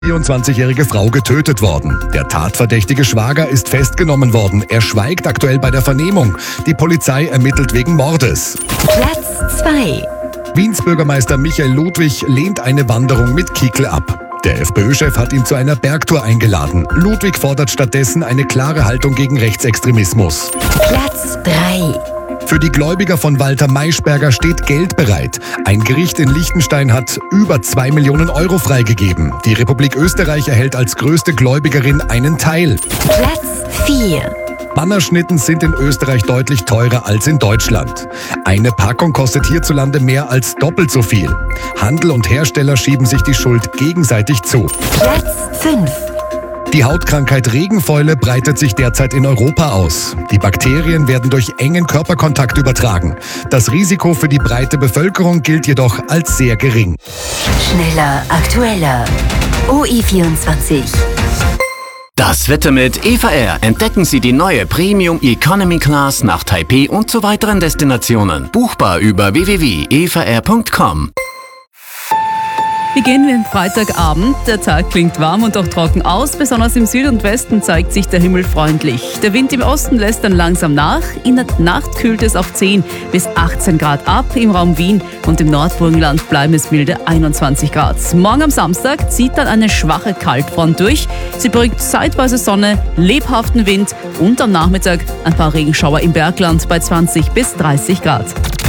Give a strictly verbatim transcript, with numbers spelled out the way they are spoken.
vierundzwanzigjährige Frau getötet worden. Der tatverdächtige Schwager ist festgenommen worden. Er schweigt aktuell bei der Vernehmung. Die Polizei ermittelt wegen Mordes. Platz zwei. Wiens Bürgermeister Michael Ludwig lehnt eine Wanderung mit Kickl ab. Der FPÖ-Chef hat ihn zu einer Bergtour eingeladen. Ludwig fordert stattdessen eine klare Haltung gegen Rechtsextremismus. Platz drei. Für die Gläubiger von Walter Maischberger steht Geld bereit. Ein Gericht in Liechtenstein hat über zwei Millionen Euro freigegeben. Die Republik Österreich erhält als größte Gläubigerin einen Teil. Platz vier. Bannerschnitten sind in Österreich deutlich teurer als in Deutschland. Eine Packung kostet hierzulande mehr als doppelt so viel. Handel und Hersteller schieben sich die Schuld gegenseitig zu. Platz fünf. Die Hautkrankheit Regenfäule breitet sich derzeit in Europa aus. Die Bakterien werden durch engen Körperkontakt übertragen. Das Risiko für die breite Bevölkerung gilt jedoch als sehr gering. Schneller, aktueller. O I vierundzwanzig. Das Wetter mit E V R. Entdecken Sie die neue Premium Economy Class nach Taipei und zu weiteren Destinationen. Buchbar über w w w punkt e v r punkt com. Wir gehen wie ein Freitagabend. Der Tag klingt warm und auch trocken aus. Besonders im Süd und Westen zeigt sich der Himmel freundlich. Der Wind im Osten lässt dann langsam nach. In der Nacht kühlt es auf zehn bis achtzehn Grad ab. Im Raum Wien und im Nordburgenland bleiben es milde einundzwanzig Grad. Morgen am Samstag zieht dann eine schwache Kaltfront durch. Sie bringt zeitweise Sonne, lebhaften Wind und am Nachmittag ein paar Regenschauer im Bergland bei zwanzig bis dreißig Grad.